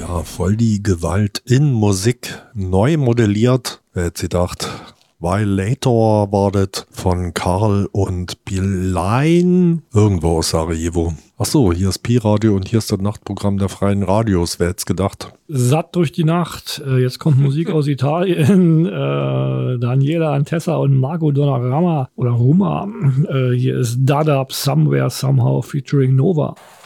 Ja, voll die Gewalt in Musik, neu modelliert. Wer hätte sie gedacht? Violator war das von Karl und Bilein, irgendwo aus Sarajevo. Achso, hier ist Pi-Radio und hier ist das Nachtprogramm der Freien Radios. Wer hätte es gedacht? Satt durch die Nacht. Jetzt kommt Musik aus Italien. Daniela Antessa und Marco Donnarumma. Hier ist Dada Somewhere Somehow featuring Nova.